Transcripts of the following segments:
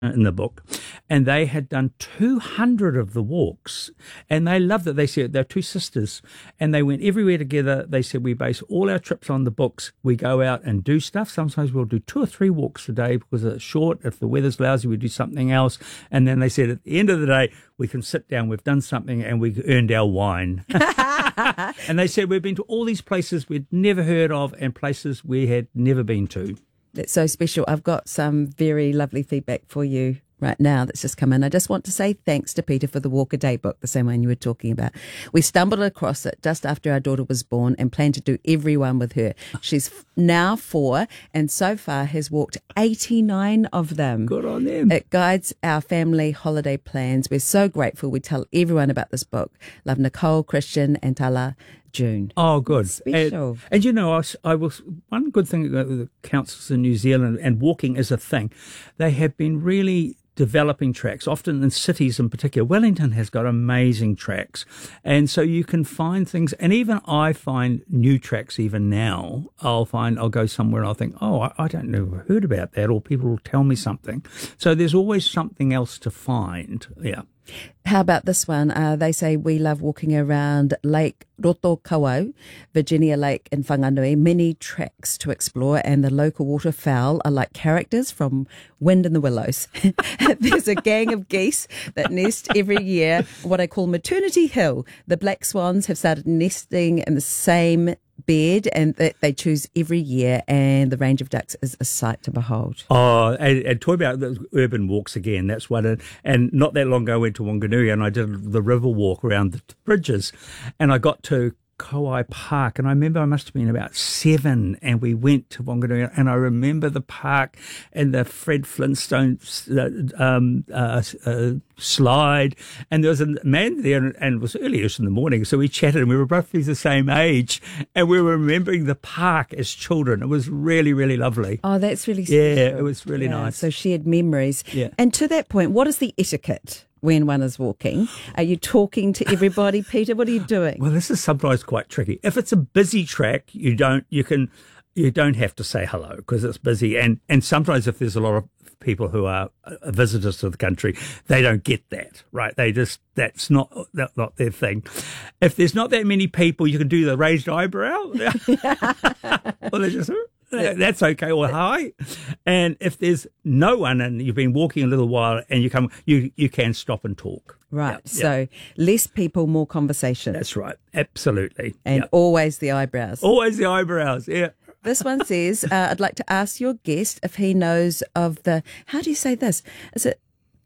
in the book, and they had done 200 of the walks, and they loved it. They said they're two sisters, and they went everywhere together. They said we base all our trips on the books. We go out and do stuff. Sometimes we'll do 2 or 3 walks a day because it's short. If the weather's lousy, we do something else. And then they said at the end of the day, we can sit down, we've done something, and we earned our wine. And they said we've been to all these places we'd never heard of and places we had never been to. That's so special. I've got some very lovely feedback for you right now that's just come in. I just want to say thanks to Peter for the Walk a Day book, the same one you were talking about. We stumbled across it just after our daughter was born and planned to do every one with her. She's now 4 and so far has walked 89 of them. Good on them. It guides our family holiday plans. We're so grateful. We tell everyone about this book. Love, Nicole, Christian, and Tala. June. Oh, good. Special. And you know, I was one good thing about the councils in New Zealand, and walking is a thing. They have been really developing tracks, often in cities in particular. Wellington has got amazing tracks. And so you can find things, and even I find new tracks even now. I'll go somewhere and I'll think, oh, I don't know, heard about that, or people will tell me something. So there's always something else to find. Yeah. How about this one? They say we love walking around Lake Rotokawau, Virginia Lake in Whanganui. Many tracks to explore, and the local waterfowl are like characters from Wind in the Willows. There's a gang of geese that nest every year, what I call Maternity Hill. The black swans have started nesting in the same bed, and they choose every year, and the range of ducks is a sight to behold. Oh, and talk about the urban walks again. That's one. And not that long ago, I went to Wanganui and I did the river walk around the bridges, and I got to Kauai Park, and I remember I must have been about 7, and we went to Wanganui, and I remember the park and the Fred Flintstone slide, and there was a man there, and it was early-ish in the morning, so we chatted, and we were roughly the same age, and we were remembering the park as children. It was really, really lovely. Oh, that's really special. Yeah, it was really nice. So shared memories. Yeah. And to that point, what is the etiquette when one is walking? Are you talking to everybody, Peter? What are you doing? Well, this is sometimes quite tricky. If it's a busy track, you don't have to say hello because it's busy. And sometimes if there's a lot of people who are visitors to the country, they don't get that, right? That's not their thing. If there's not that many people, you can do the raised eyebrow. Or they just, that's okay, or hi. And if there's no one and you've been walking a little while and you can stop and talk. Right. Yep. So less people, more conversation. That's right. Absolutely. And always the eyebrows. Always the eyebrows. Yeah. This one says, I'd like to ask your guest if he knows of the, how do you say this? Is it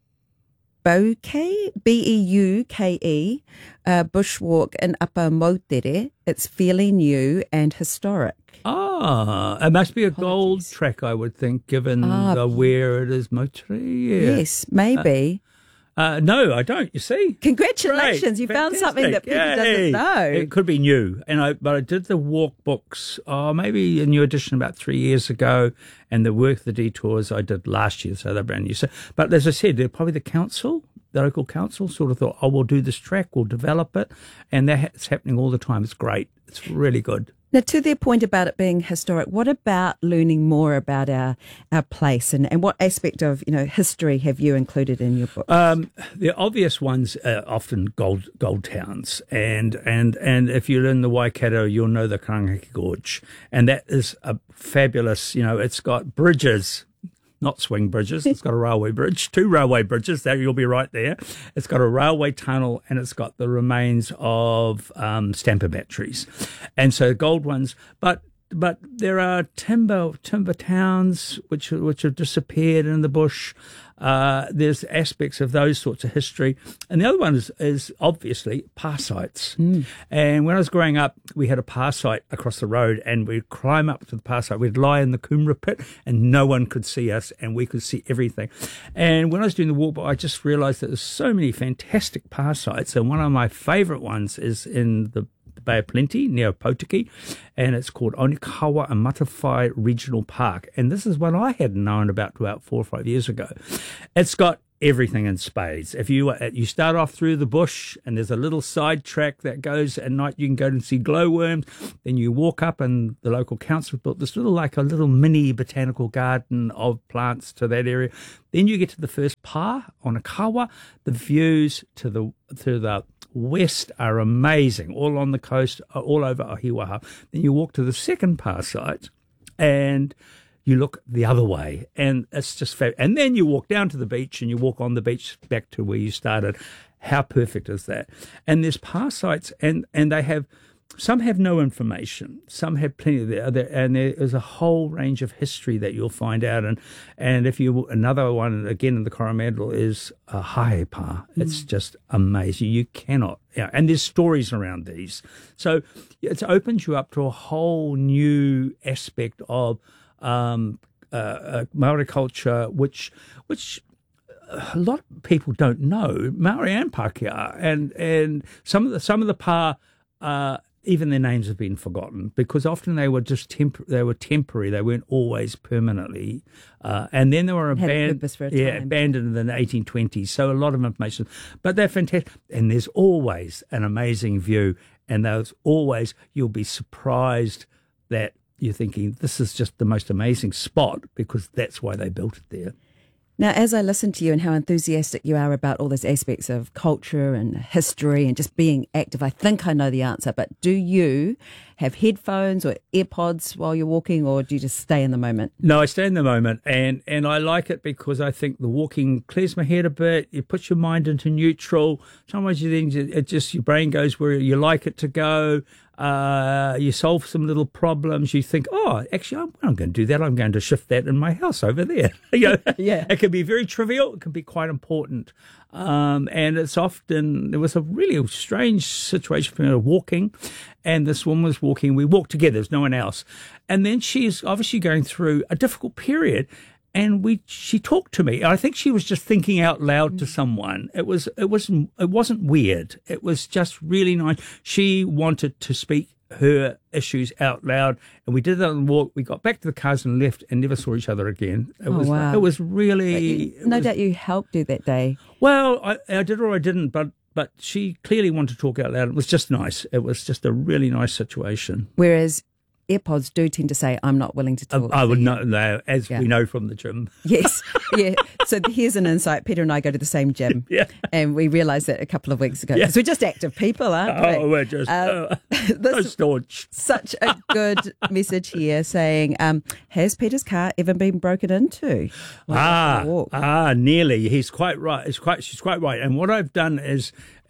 Beuke, Beuke, bushwalk in Upper Moutere? It's fairly new and historic. Ah, it must be a gold track, I would think, given where it is, Moutere. Yeah. Yes, maybe. No, I don't. You see, congratulations! Great. You Fantastic. found something that people doesn't know. It could be new, but I did the walk books. Maybe a new edition about 3 years ago, and the work, the detours I did last year, so they're brand new. So, but as I said, they're probably the local council, sort of thought, we'll do this track, we'll develop it, and that's happening all the time. It's great. It's really good. Now, to their point about it being historic, what about learning more about our place and what aspect of history have you included in your book? The obvious ones are often gold towns, and if you're in the Waikato, you'll know the Karangahake Gorge, and that is a fabulous. It's got bridges. Not swing bridges. It's got a railway bridge, 2 railway bridges. There, you'll be right there. It's got a railway tunnel, and it's got the remains of stamper batteries, and so gold ones. But there are timber towns which have disappeared in the bush. There's aspects of those sorts of history, and the other one is obviously par sites. And when I was growing up, we had a par site across the road, and we'd climb up to the par site. We'd lie in the Coomera pit, and no one could see us, and we could see everything. And when I was doing the walk, I just realised that there's so many fantastic par sites, and one of my favourite ones is in the Bay of Plenty near Potiki, and it's called Onikawa and Matawhai Regional Park. And this is one I hadn't known about 4 or 5 years ago. It's got everything in spades. If you start off through the bush and there's a little side track that goes at night, you can go and see glowworms. Then you walk up and the local council built this like a little mini botanical garden of plants to that area. Then you get to the first pa on a kawa. The views to the west are amazing, all on the coast, all over Ohiwaha. Then you walk to the second pa site and you look the other way, and it's just fabulous. And then you walk down to the beach, and you walk on the beach back to where you started. How perfect is that? And there's pa sites, and they have, some have no information, some have plenty there, and there is a whole range of history that you'll find out. And if you, another one again in the Coromandel is Haepa. It's just amazing. You cannot, and there's stories around these, so it opens you up to a whole new aspect of Maori culture, which a lot of people don't know. Maori and Pākehā, and some of the pa, even their names have been forgotten because often they were just temporary. They weren't always permanently, and then they were abandoned in the 1820s. So a lot of information, but they're fantastic. And there's always an amazing view, and there's always, you'll be surprised that you're thinking this is just the most amazing spot because that's why they built it there. Now, as I listen to you and how enthusiastic you are about all those aspects of culture and history and just being active, I think I know the answer, but do you have headphones or AirPods while you're walking, or do you just stay in the moment? No, I stay in the moment, and I like it because I think the walking clears my head a bit. You put your mind into neutral. Sometimes you think your brain goes where you like it to go. You solve some little problems. You think, oh, actually, I'm going to do that. I'm going to shift that in my house over there. Yeah. It can be very trivial. It can be quite important. And it's often, there was a really strange situation for me walking, and this woman was walking. We walked together. There's no one else. And then she's obviously going through a difficult period. And she talked to me. I think she was just thinking out loud to someone. It wasn't weird. It was just really nice. She wanted to speak her issues out loud, and we did that on the walk. We got back to the cars and left, and never saw each other again. It was really. No doubt you helped do that day. Well, I did or I didn't, but she clearly wanted to talk out loud. It was just nice. It was just a really nice situation. Whereas AirPods do tend to say, I'm not willing to talk. I would know, as we know from the gym. Yes, yeah. So here's an insight. Peter and I go to the same gym. Yeah. And we realised that a couple of weeks ago. Because we're just active people, aren't we? Oh, we're just so staunch. Such a good message here saying, has Peter's car ever been broken into? Nearly. He's quite right. She's quite right. And what I've done is,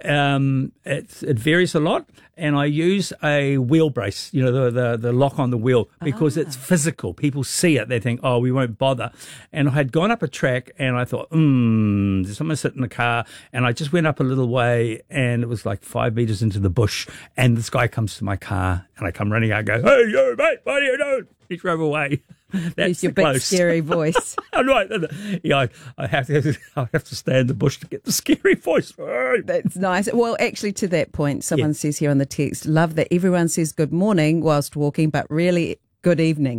it varies a lot, and I use a wheel brace, the lock on the wheel, because it's physical. People see it, they think, oh, we won't bother. And I had gone up a track, and I thought, there's someone sitting in the car, and I just went up a little way, and it was like 5 meters into the bush, and this guy comes to my car, and I come running out and go, hey, yo, mate, what are you doing? He drove away. That's your big scary voice. Right. Yeah, I have to stay in the bush to get the scary voice. That's nice. Well, actually, to that point, someone says here on the text, love that everyone says good morning whilst walking, but really good evening.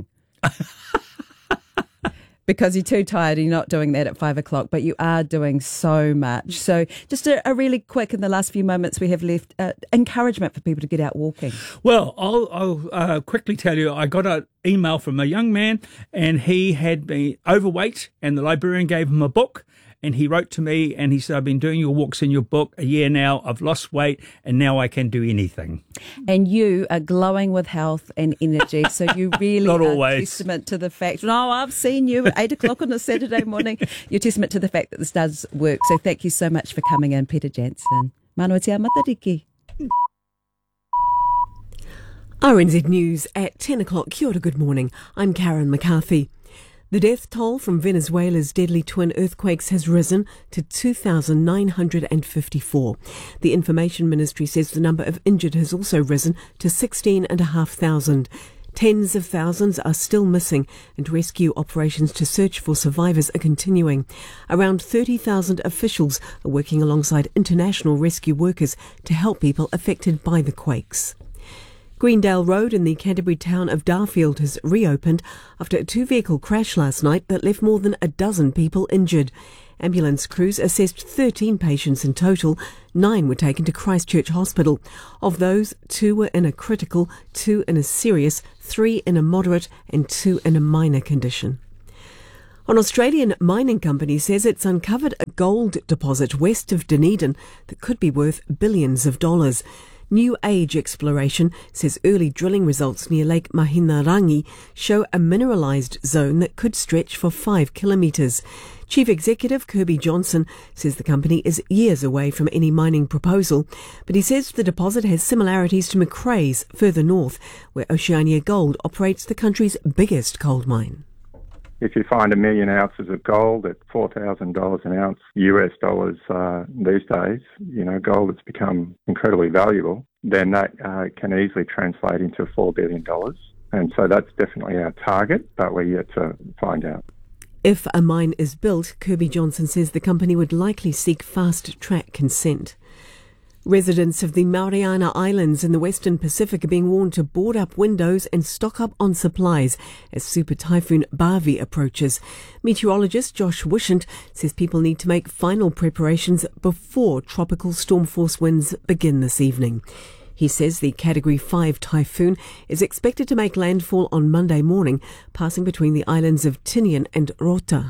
Because you're too tired, you're not doing that at 5 o'clock, but you are doing so much. So just a really quick, in the last few moments we have left, encouragement for people to get out walking. Well, I'll quickly tell you, I got an email from a young man, and he had been overweight, and the librarian gave him a book. And he wrote to me and he said, I've been doing your walks in your book a year now. I've lost weight and now I can do anything. And you are glowing with health and energy. So you really Not are always. testament to the fact. No, I've seen you at 8 o'clock on a Saturday morning. You're testament to the fact that this does work. So thank you so much for coming in, Peter Jansen. Manawa te matariki. RNZ News at 10 o'clock. Kia ora, good morning. I'm Karen McCarthy. The death toll from Venezuela's deadly twin earthquakes has risen to 2,954. The Information Ministry says the number of injured has also risen to 16,500. Tens of thousands are still missing, and rescue operations to search for survivors are continuing. Around 30,000 officials are working alongside international rescue workers to help people affected by the quakes. Greendale Road in the Canterbury town of Darfield has reopened after a two-vehicle crash last night that left more than a dozen people injured. Ambulance crews assessed 13 patients in total. 9 were taken to Christchurch Hospital. Of those, 2 were in a critical, 2 in a serious, 3 in a moderate and 2 in a minor condition. An Australian mining company says it's uncovered a gold deposit west of Dunedin that could be worth billions of dollars. New Age Exploration says early drilling results near Lake Mahinarangi show a mineralised zone that could stretch for 5 kilometres. Chief Executive Kirby Johnson says the company is years away from any mining proposal, but he says the deposit has similarities to Macraes further north, where Oceania Gold operates the country's biggest gold mine. If you find 1 million ounces of gold at $4,000 an ounce US dollars these days, gold has become incredibly valuable, then that can easily translate into $4 billion. And so that's definitely our target, but we're yet to find out. If a mine is built, Kirby Johnson says the company would likely seek fast-track consent. Residents of the Mariana Islands in the Western Pacific are being warned to board up windows and stock up on supplies as Super Typhoon Bavi approaches. Meteorologist Josh Wishant says people need to make final preparations before tropical storm force winds begin this evening. He says the Category 5 typhoon is expected to make landfall on Monday morning, passing between the islands of Tinian and Rota.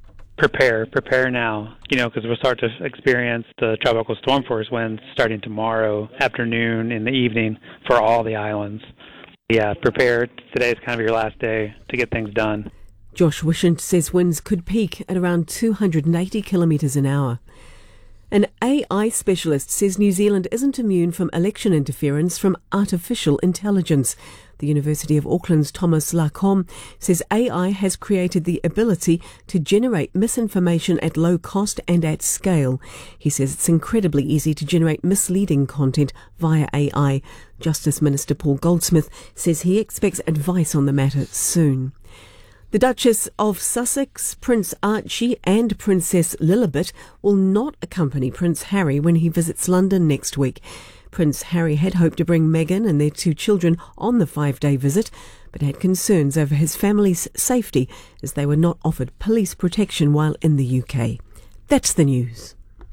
Prepare now, because we'll start to experience the tropical storm force winds starting tomorrow afternoon in the evening for all the islands. Yeah, prepare. Today is kind of your last day to get things done. Josh Wishant says winds could peak at around 280 kilometres an hour. An AI specialist says New Zealand isn't immune from election interference from artificial intelligence. The University of Auckland's Thomas Lacombe says AI has created the ability to generate misinformation at low cost and at scale. He says it's incredibly easy to generate misleading content via AI. Justice Minister Paul Goldsmith says he expects advice on the matter soon. The Duchess of Sussex, Prince Archie and Princess Lilibet will not accompany Prince Harry when he visits London next week. Prince Harry had hoped to bring Meghan and their 2 children on the 5-day visit, but had concerns over his family's safety as they were not offered police protection while in the UK. That's the news.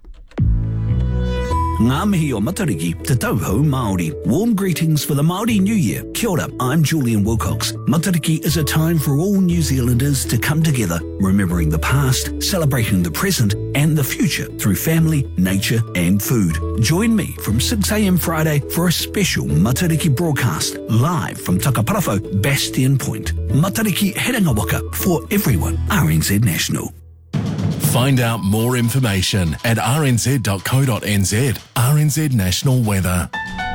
Ngā mihi o Matariki, te tauhou Māori. Warm greetings for the Māori New Year. Kia ora, I'm Julian Wilcox. Matariki is a time for all New Zealanders to come together, remembering the past, celebrating the present and the future through family, nature and food. Join me from 6 a.m. Friday for a special Matariki broadcast live from Takaparafo, Bastion Point. Matariki Heranga Waka for everyone. RNZ National. Find out more information at rnz.co.nz. RNZ National Weather.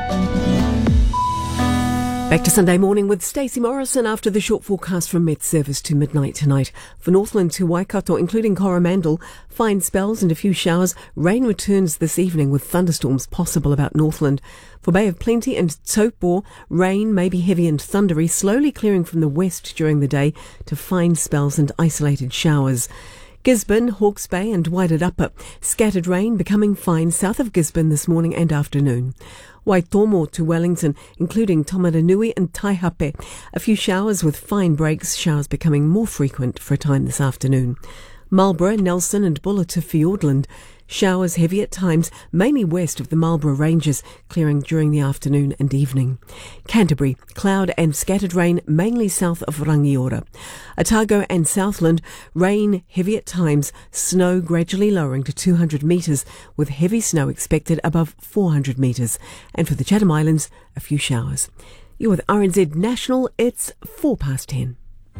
Back to Sunday morning with Stacey Morrison after the short forecast from Met Service to midnight tonight. For Northland to Waikato, including Coromandel, fine spells and a few showers. Rain returns this evening with thunderstorms possible about Northland. For Bay of Plenty and Taupo, rain may be heavy and thundery, slowly clearing from the west during the day to fine spells and isolated showers. Gisborne, Hawke's Bay and Wairarapa. Scattered rain becoming fine south of Gisborne this morning and afternoon. Waitomo to Wellington, including Tomaranui and Taihape. A few showers with fine breaks, showers becoming more frequent for a time this afternoon. Marlborough, Nelson and Buller to Fiordland. Showers heavy at times, mainly west of the Marlborough Ranges, clearing during the afternoon and evening. Canterbury, cloud and scattered rain, mainly south of Rangiora. Otago and Southland, rain heavy at times, snow gradually lowering to 200 metres, with heavy snow expected above 400 metres. And for the Chatham Islands, a few showers. You're with RNZ National, it's 10:04.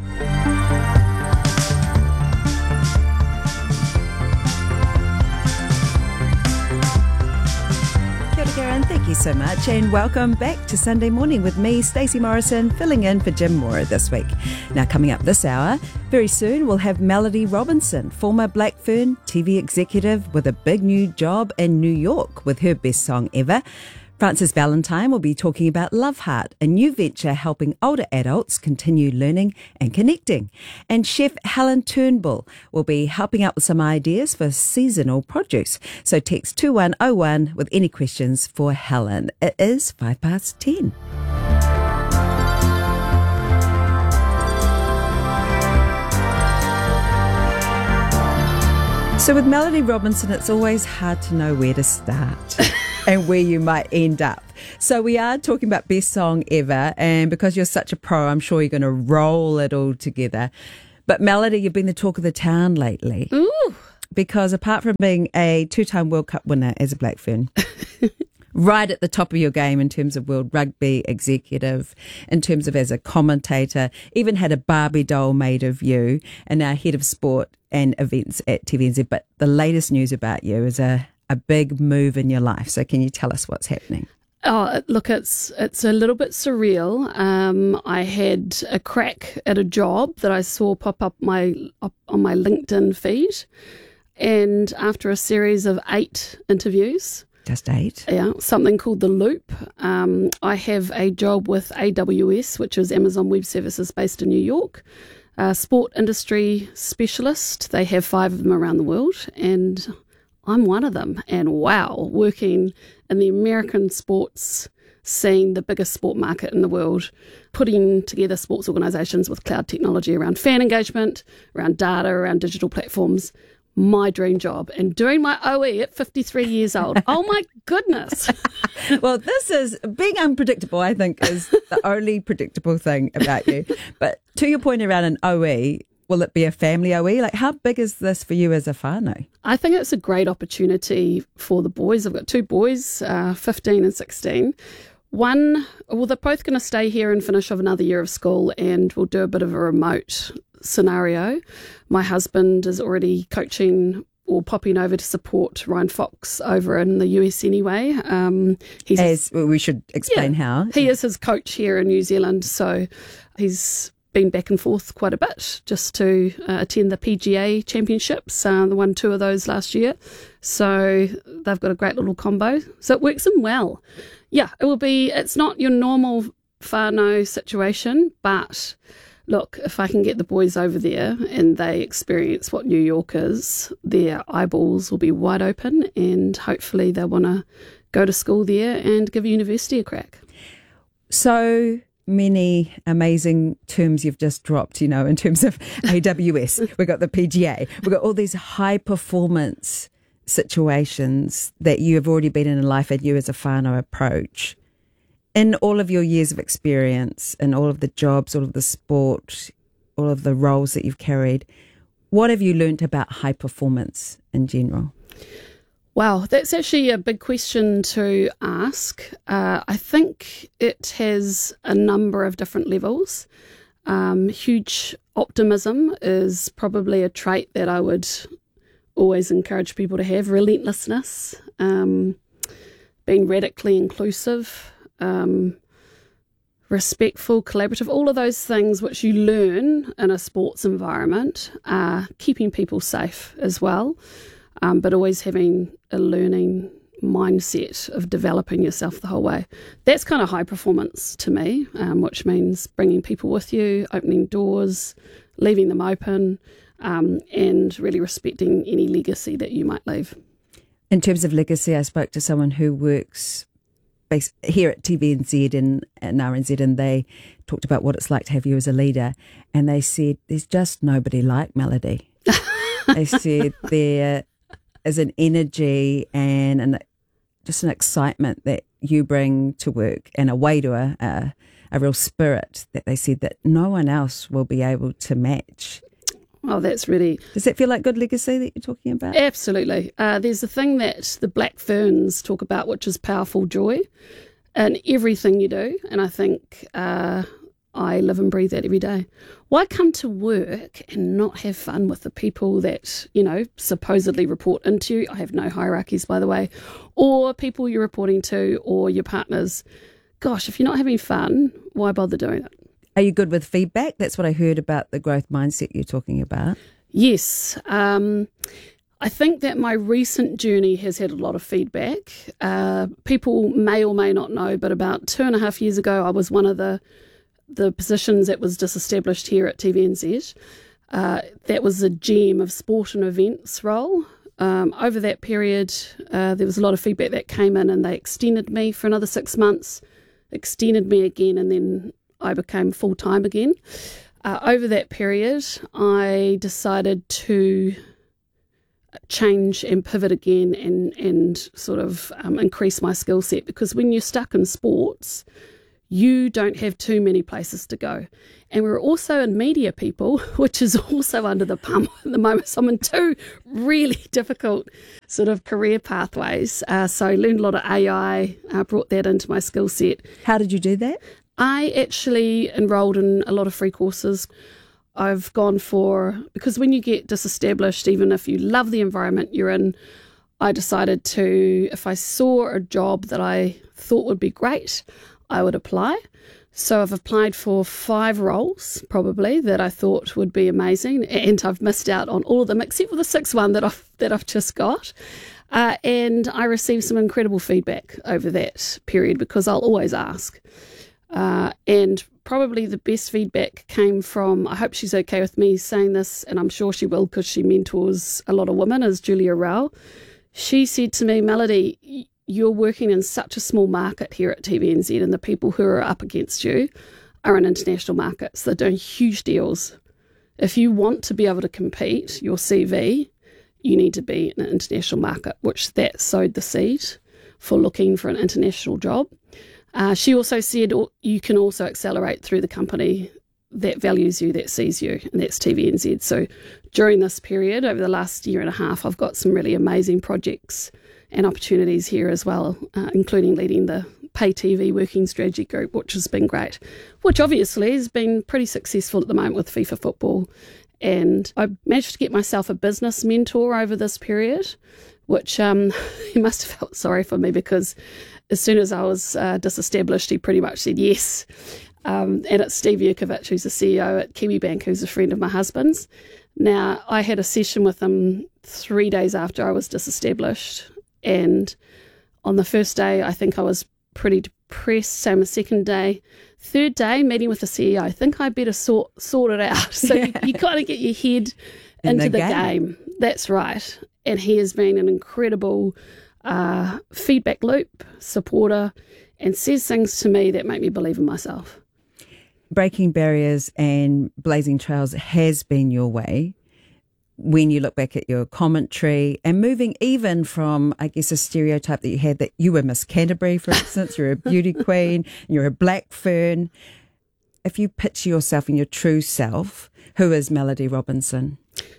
Karen, thank you so much and welcome back to Sunday Morning with me, Stacey Morrison, filling in for Jim Mora this week. Now coming up this hour, very soon we'll have Melody Robinson, former Blackfern TV executive with a big new job in New York with her best song ever. Frances Valentine will be talking about Love Heart, a new venture helping older adults continue learning and connecting. And Chef Helen Turnbull will be helping out with some ideas for seasonal produce. So text 2101 with any questions for Helen. It is 10:05. So with Melody Robinson, it's always hard to know where to start and where you might end up. So we are talking about best song ever, and because you're such a pro, I'm sure you're going to roll it all together. But Melody, you've been the talk of the town lately. Ooh. Because apart from being a 2-time World Cup winner as a Black Fern, right at the top of your game in terms of World Rugby executive, in terms of as a commentator, even had a Barbie doll made of you, and now head of sport and events at TVNZ. But the latest news about you is a big move in your life. So can you tell us what's happening? Oh, look, it's a little bit surreal. I had a crack at a job that I saw pop up on my LinkedIn feed. And after a series of 8 interviews, just 8? Yeah, something called The Loop. I have a job with AWS, which is Amazon Web Services based in New York, a sport industry specialist. They have 5 of them around the world, and I'm one of them. And wow, working in the American sports scene, the biggest sport market in the world, putting together sports organisations with cloud technology around fan engagement, around data, around digital platforms. My dream job, and doing my OE at 53 years old. Oh my goodness. Well, this is being unpredictable, I think, is the only predictable thing about you. But to your point around an OE, will it be a family OE? Like, how big is this for you as a whānau? I think it's a great opportunity for the boys. I've got 2 boys, 15 and 16. One, well, they're both going to stay here and finish off another year of school, and we'll do a bit of a remote scenario. My husband is already coaching or popping over to support Ryan Fox over in the US anyway. We should explain how. He is his coach here in New Zealand, so he's been back and forth quite a bit just to attend the PGA Championships. They won 2 of those last year. So they've got a great little combo. So it works in well. Yeah, it's not your normal whānau situation, but look, if I can get the boys over there and they experience what New York is, their eyeballs will be wide open, and hopefully they want to go to school there and give university a crack. So many amazing terms you've just dropped, in terms of AWS. We've got the PGA. We've got all these high performance situations that you have already been in life and you as a whānau approach. In all of your years of experience and all of the jobs, all of the sport, all of the roles that you've carried, what have you learnt about high performance in general? Wow, that's actually a big question to ask. I think it has a number of different levels. Huge optimism is probably a trait that I would always encourage people to have. Relentlessness, being radically inclusive, respectful, collaborative, all of those things which you learn in a sports environment, keeping people safe as well, but always having a learning mindset of developing yourself the whole way. That's kind of high performance to me, which means bringing people with you, opening doors, leaving them open, and really respecting any legacy that you might leave. In terms of legacy, I spoke to someone who works here at TVNZ and RNZ, and they talked about what it's like to have you as a leader, and they said there's just nobody like Melody. They said there is an energy and just an excitement that you bring to work, and a way to a real spirit that they said that no one else will be able to match. Oh, that's really... Does that feel like good legacy that you're talking about? Absolutely. There's a thing that the Black Ferns talk about, which is powerful joy in everything you do. And I think I live and breathe that every day. Why come to work and not have fun with the people that, supposedly report into you? I have no hierarchies, by the way. Or people you're reporting to, or your partners. Gosh, if you're not having fun, why bother doing it? Are you good with feedback? That's what I heard about the growth mindset you're talking about. Yes. I think that my recent journey has had a lot of feedback. People may or may not know, but about 2.5 years ago, I was one of the positions that was disestablished here at TVNZ. That was a GM of sport and events role. Over that period, there was a lot of feedback that came in, and they extended me for another 6 months, extended me again, and then I became full-time again. Over that period, I decided to change and pivot again and sort of increase my skill set, because when you're stuck in sports, you don't have too many places to go. And we're also in media, people, which is also under the pump at the moment. So I'm in two really difficult sort of career pathways. So I learned a lot of AI, brought that into my skill set. How did you do that? I actually enrolled in a lot of free courses. I've gone for, because when you get disestablished, even if you love the environment you're in, I decided to, if I saw a job that I thought would be great, I would apply. So I've applied for 5 roles, probably, that I thought would be amazing, and I've missed out on all of them except for the 6th one that I've just got. And I received some incredible feedback over that period, because I'll always ask. And probably the best feedback came from, I hope she's okay with me saying this, and I'm sure she will because she mentors a lot of women, is Julia Rao. She said to me, Melody, you're working in such a small market here at TVNZ, and the people who are up against you are in international markets. They're doing huge deals. If you want to be able to compete, your CV, you need to be in an international market, which that sowed the seed for looking for an international job. She also said you can also accelerate through the company that values you, that sees you, and that's TVNZ. So during this period, over the last year and a half, I've got some really amazing projects and opportunities here as well, including leading the Pay TV Working Strategy Group, which has been great, which obviously has been pretty successful at the moment with FIFA Football. And I managed to get myself a business mentor over this period, which he must have felt sorry for me, because as soon as I was disestablished, he pretty much said yes. And it's Steve Yurkovich, who's the CEO at KiwiBank, who's a friend of my husband's. Now, I had a session with him 3 days after I was disestablished. And on the first day, I think I was pretty depressed. Same as second day. Third day, meeting with the CEO, I think I better sort it out. So you kind of get your head into the game. That's right. And he has been an incredible feedback loop, supporter, and says things to me that make me believe in myself. Breaking barriers and blazing trails has been your way. When you look back at your commentary and moving even from, I guess, a stereotype that you had that you were Miss Canterbury, for instance, you're a beauty queen, you're a black fern. If you picture yourself in your true self, who is Melody Robinson?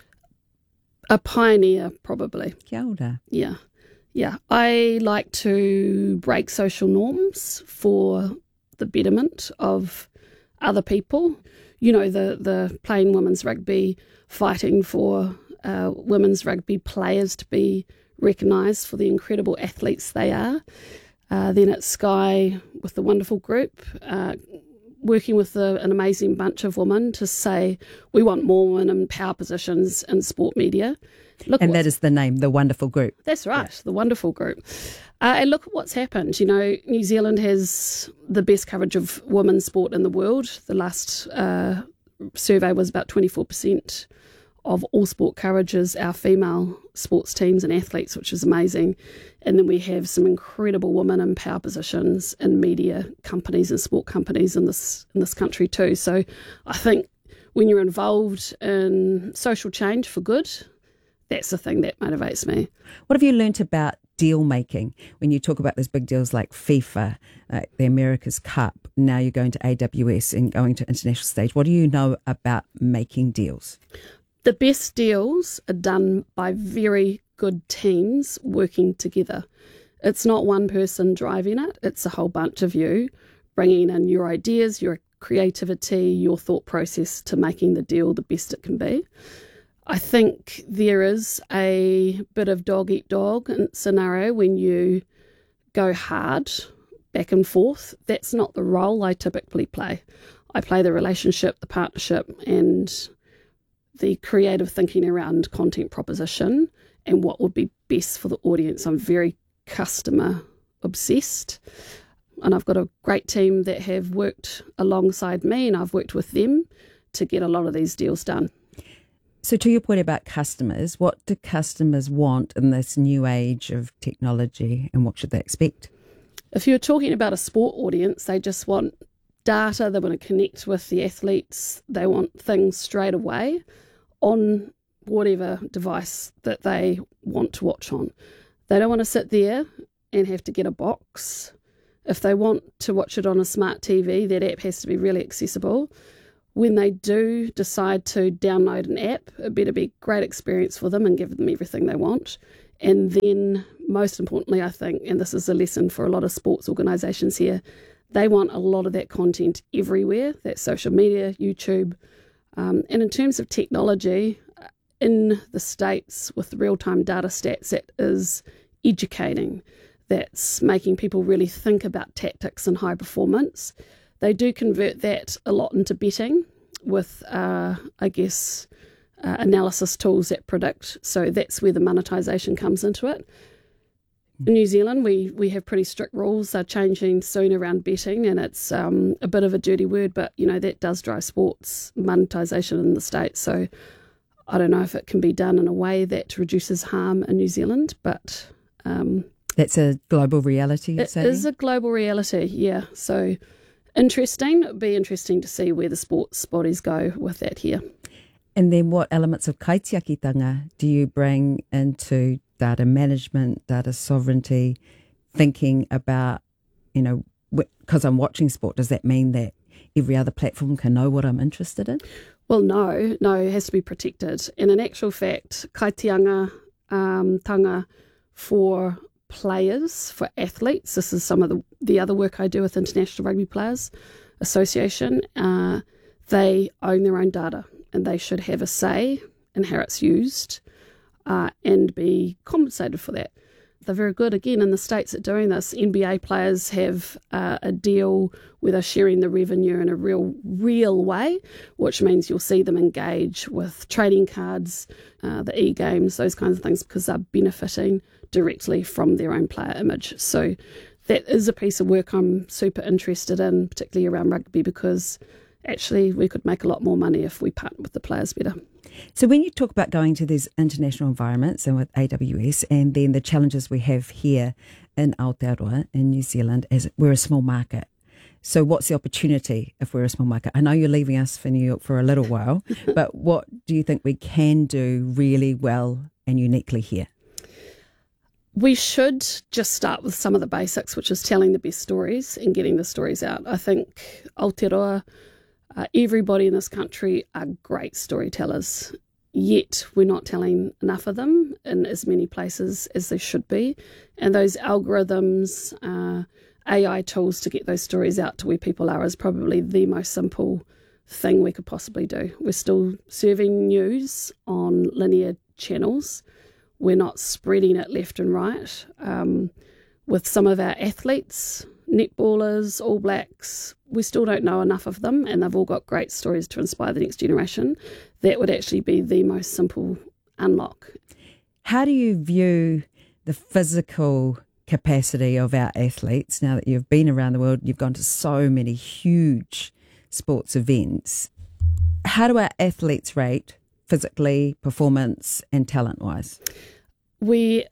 A pioneer, probably. Kia ora. Yeah. Yeah. I like to break social norms for the betterment of other people. You know, the playing women's rugby, fighting for women's rugby players to be recognised for the incredible athletes they are. Then at Sky with the wonderful group, working with an amazing bunch of women to say we want more women in power positions in sport media. And that is the name, the wonderful group. That's right, the wonderful group. And look at what's happened. You know, New Zealand has the best coverage of women's sport in the world. The last survey was about 24% of all sport coverage is our female sports teams and athletes, which is amazing. And then we have some incredible women in power positions in media companies and sport companies in this country too. So I think when you're involved in social change for good, that's the thing that motivates me. What have you learnt about deal making when you talk about those big deals like FIFA, the America's Cup? Now you're going to AWS and going to international stage. What do you know about making deals? The best deals are done by very good teams working together. It's not one person driving it. It's a whole bunch of you bringing in your ideas, your creativity, your thought process to making the deal the best it can be. I think there is a bit of dog-eat-dog scenario when you go hard back and forth. That's not the role I typically play. I play the relationship, the partnership, and the creative thinking around content proposition and what would be best for the audience. I'm very customer obsessed, and I've got a great team that have worked alongside me, and I've worked with them to get a lot of these deals done. So to your point about customers, what do customers want in this new age of technology, and what should they expect? If you're talking about a sport audience, they just want data, they want to connect with the athletes, they want things straight away on whatever device that they want to watch on. They don't want to sit there and have to get a box. If they want to watch it on a smart TV, that app has to be really accessible. When they do decide to download an app, it better be a great experience for them and give them everything they want. And then, most importantly, I think, and this is a lesson for a lot of sports organisations here, they want a lot of that content everywhere. That's social media, YouTube. And in terms of technology, in the States with real-time data stats, that is educating. That's making people really think about tactics and high performance. They do convert that a lot into betting with, analysis tools that predict. So that's where the monetisation comes into it. In New Zealand, we have pretty strict rules. They're changing soon around betting, and it's a bit of a dirty word, but, that does drive sports monetisation in the States. So I don't know if it can be done in a way that reduces harm in New Zealand, but... that's a global reality, you're saying? It is a global reality, yeah. So interesting. It'd be interesting to see where the sports bodies go with that here. And then what elements of kaitiakitanga do you bring into data management, data sovereignty, thinking about, because I'm watching sport, does that mean that every other platform can know what I'm interested in? Well, no, it has to be protected. And in actual fact, kaitianga tanga for players, for athletes, this is some of the other work I do with International Rugby Players Association, they own their own data and they should have a say in how it's used and be compensated for that. They're very good, again, in the States at doing this. NBA players have a deal where they're sharing the revenue in a real way, which means you'll see them engage with trading cards, the e-games, those kinds of things, because they're benefiting directly from their own player image. So that is a piece of work I'm super interested in, particularly around rugby, because actually we could make a lot more money if we partner with the players better. So when you talk about going to these international environments and with AWS and then the challenges we have here in Aotearoa in New Zealand, as we're a small market. So what's the opportunity if we're a small market? I know you're leaving us for New York for a little while, but what do you think we can do really well and uniquely here? We should just start with some of the basics, which is telling the best stories and getting the stories out. I think Aotearoa, everybody in this country are great storytellers, yet we're not telling enough of them in as many places as they should be. And those algorithms, AI tools to get those stories out to where people are is probably the most simple thing we could possibly do. We're still serving news on linear channels. We're not spreading it left and right. With some of our athletes, netballers, All Blacks, we still don't know enough of them, and they've all got great stories to inspire the next generation. That would actually be the most simple unlock. How do you view the physical capacity of our athletes now that you've been around the world? You've gone to so many huge sports events. How do our athletes rate physically, performance and talent-wise? We've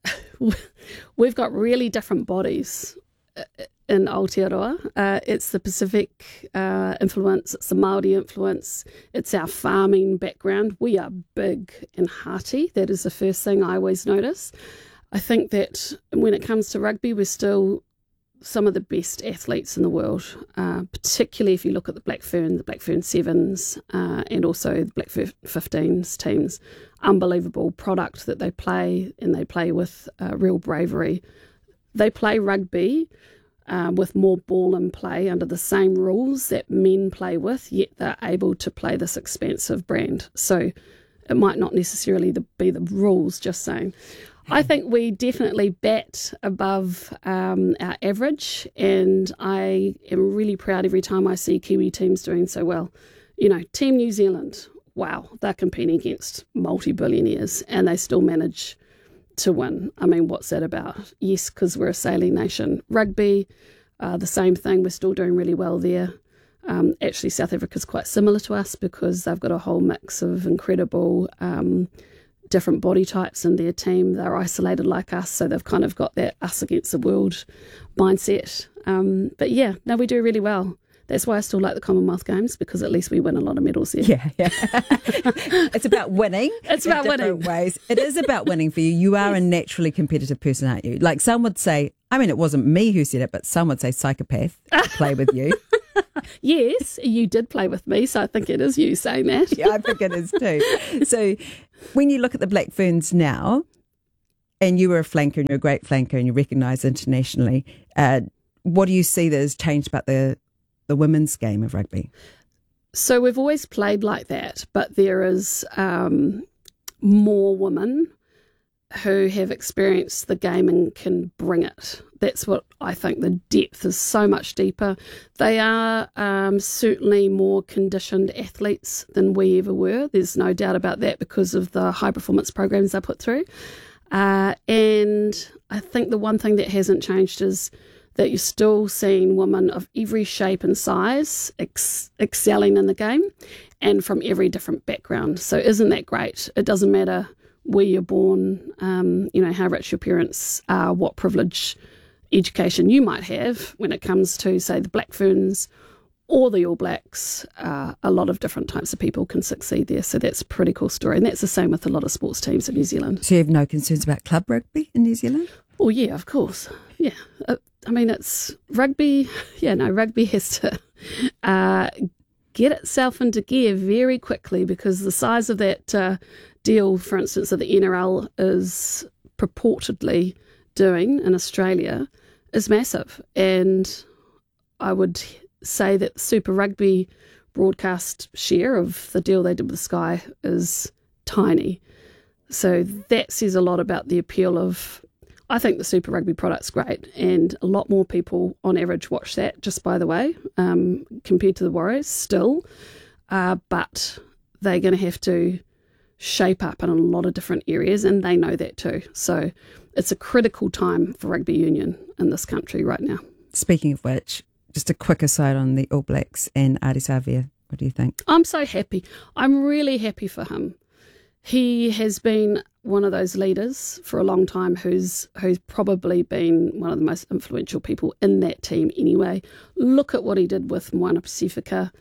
got really different bodies in Aotearoa. It's the Pacific influence, it's the Māori influence, it's our farming background. We are big and hearty. That is the first thing I always notice. I think that when it comes to rugby, we're still some of the best athletes in the world, particularly if you look at the Black Fern Sevens, and also the Black Fern 15s teams. Unbelievable product that they play, and they play with real bravery. They play rugby with more ball in play under the same rules that men play with, yet they're able to play this expansive brand. So it might not necessarily be the rules, just saying. I think we definitely bat above our average, and I am really proud every time I see Kiwi teams doing so well. Team New Zealand, wow, they're competing against multi-billionaires and they still manage to win. I mean, what's that about? Yes, because we're a sailing nation. Rugby, the same thing, we're still doing really well there. Actually, South Africa's quite similar to us because they've got a whole mix of incredible different body types in their team. They're isolated like us, so they've kind of got that us against the world mindset. But yeah, no, we do really well. That's why I still like the Commonwealth Games, because at least we win a lot of medals there. Yeah. It's about winning. It's about winning. Ways. It is about winning for you. You are a naturally competitive person, aren't you? Like some would say, I mean, it wasn't me who said it, but some would say psychopath play with you. Yes, you did play with me, so I think it is you saying that. Yeah, I think it is too. So when you look at the Black Ferns now, and you were a flanker and you're a great flanker and you're recognised internationally, what do you see that has changed about the women's game of rugby? So we've always played like that, but there is more women who have experienced the game and can bring it. That's what I think. The depth is so much deeper. They are certainly more conditioned athletes than we ever were. There's no doubt about that because of the high performance programs they put through. And I think the one thing that hasn't changed is that you're still seeing women of every shape and size excelling in the game and from every different background. So isn't that great? It doesn't matter where you're born, how rich your parents are, what privilege education you might have when it comes to, say, the Black Ferns or the All Blacks. A lot of different types of people can succeed there. So that's a pretty cool story. And that's the same with a lot of sports teams in New Zealand. So you have no concerns about club rugby in New Zealand? Oh, yeah, of course. Yeah. It's rugby. Yeah, no, rugby has to get itself into gear very quickly because the size of that deal, for instance, that the NRL is purportedly doing in Australia is massive. And I would say that the Super Rugby broadcast share of the deal they did with Sky is tiny. So that says a lot about the appeal of, I think the Super Rugby product's great, and a lot more people on average watch that, just by the way, compared to the Warriors still. But they're going to have to shape up in a lot of different areas, and they know that too. So it's a critical time for rugby union in this country right now. Speaking of which, just a quick aside on the All Blacks and Ardie Savea. What do you think? I'm so happy. I'm really happy for him. He has been one of those leaders for a long time who's probably been one of the most influential people in that team anyway. Look at what he did with Moana Pacifica.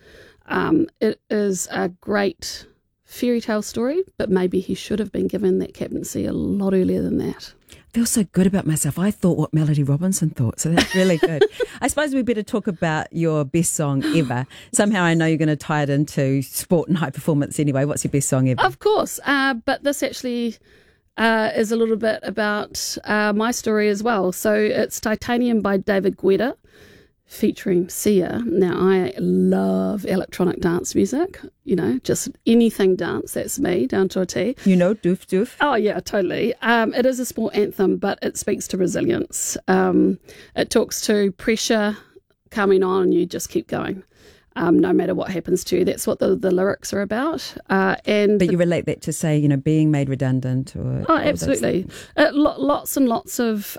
It is a great fairy tale story, but maybe he should have been given that captaincy a lot earlier than that. I feel so good about myself. I thought what Melody Robinson thought, so that's really good. I suppose we better talk about your best song ever. Somehow I know you're going to tie it into sport and high performance anyway. What's your best song ever? Of course, but this actually is a little bit about my story as well. So it's Titanium by David Guetta, featuring Sia. Now, I love electronic dance music, just anything dance, that's me, down to a T. Doof doof. Oh, yeah, totally. It is a sport anthem, but it speaks to resilience. It talks to pressure coming on and you just keep going, no matter what happens to you. That's what the lyrics are about. But you relate that to, say, being made redundant? Absolutely. Lots and lots of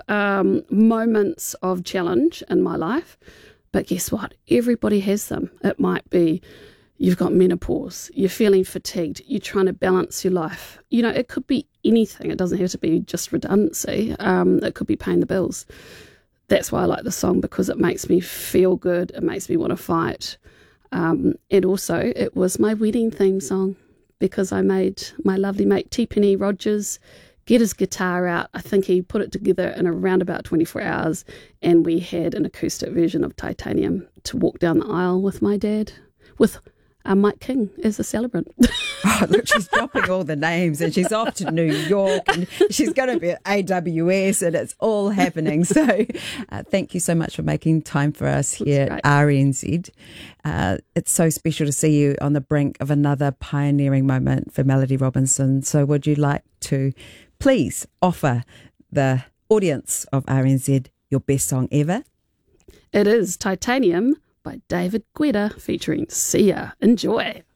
moments of challenge in my life. But guess what? Everybody has them. It might be you've got menopause, you're feeling fatigued, you're trying to balance your life. It could be anything. It doesn't have to be just redundancy. It could be paying the bills. That's why I like the song, because it makes me feel good. It makes me want to fight. And also, it was my wedding theme song, because I made my lovely mate T. Penny Rogers get his guitar out. I think he put it together in around about 24 hours, and we had an acoustic version of Titanium to walk down the aisle with my dad, with Mike King as a celebrant. Oh, look, she's dropping all the names, and she's off to New York, and she's going to be at AWS, and it's all happening. So thank you so much for making time for us here at RNZ. It's so special to see you on the brink of another pioneering moment for Melody Robinson. So would you like to please offer the audience of RNZ your best song ever? It is Titanium by David Guetta featuring Sia. Enjoy.